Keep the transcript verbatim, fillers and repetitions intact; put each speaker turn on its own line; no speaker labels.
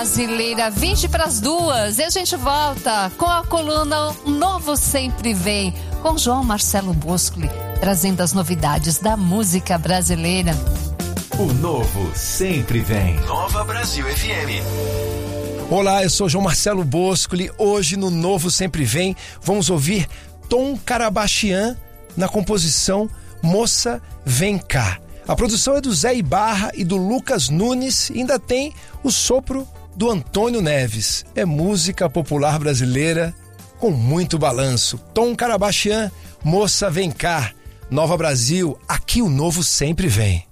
Brasileira, vinte para as duas, e a gente volta com a coluna Um Novo Sempre Vem, com João Marcelo Boscoli, trazendo as novidades da música brasileira.
O Novo Sempre Vem. Nova Brasil F M.
Olá, eu sou João Marcelo Boscoli. Hoje no Novo Sempre Vem vamos ouvir Tom Karabachian na composição Moça Vem Cá. A produção é do Zé Ibarra e do Lucas Nunes e ainda tem o sopro do Antônio Neves. É música popular brasileira com muito balanço. Tom Karabachian, Moça Vem Cá. Nova Brasil, aqui o Novo Sempre Vem.